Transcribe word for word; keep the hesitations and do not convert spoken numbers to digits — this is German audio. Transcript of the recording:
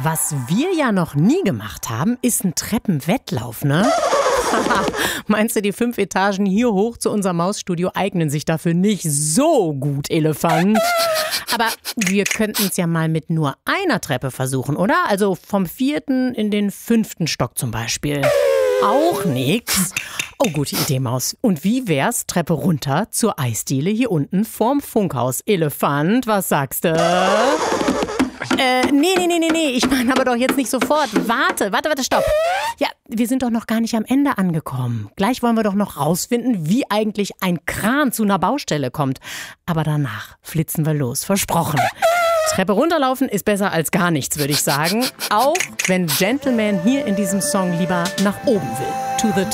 Was wir ja noch nie gemacht haben, ist ein Treppenwettlauf, ne? Meinst du, die fünf Etagen hier hoch zu unserem Mausstudio eignen sich dafür nicht so gut, Elefant? Aber wir könnten es ja mal mit nur einer Treppe versuchen, oder? Also vom vierten in den fünften Stock zum Beispiel. Auch nix? Oh, gute Idee, Maus. Und wie wär's, Treppe runter zur Eisdiele hier unten vorm Funkhaus? Elefant, was sagst du? Äh, nee, nee, nee, nee, nee, ich meine aber doch jetzt nicht sofort. Warte, warte, warte, stopp. Ja, wir sind doch noch gar nicht am Ende angekommen. Gleich wollen wir doch noch rausfinden, wie eigentlich ein Kran zu einer Baustelle kommt. Aber danach flitzen wir los, versprochen. Treppe runterlaufen ist besser als gar nichts, würde ich sagen. Auch wenn Gentleman hier in diesem Song lieber nach oben will. To the